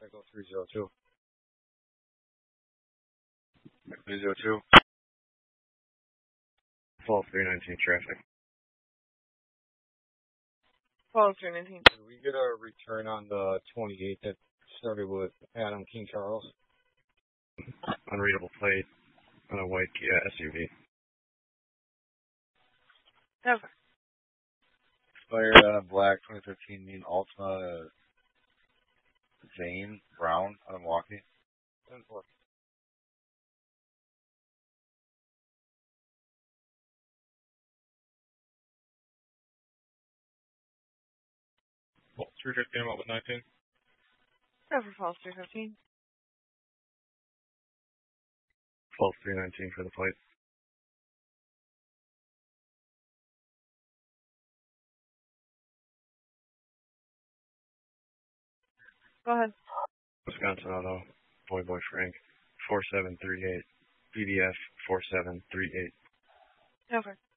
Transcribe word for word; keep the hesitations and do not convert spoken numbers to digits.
Echo three zero two. three zero two. Fall three nineteen traffic. Fall three nineteen. Did we get a return on the twenty-eighth that started with Adam King Charles? Unreadable plate on a white Kia S U V. Okay. Expired uh, black twenty thirteen mean Altima Zane Brown on Milwaukee. ten four. three fifteen up with nineteen. Go for false three fifteen. False three nineteen for the plate. Go ahead. Wisconsin Auto, Boy Boy Frank, four seven three eight, B D F four seven three eight. Okay.